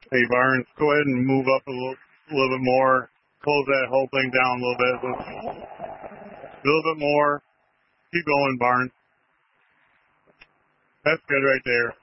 Hey, Barnes, go ahead and move up a little bit more. Close that whole thing down a little bit. A little bit more. Keep going, Barnes. That's good right there.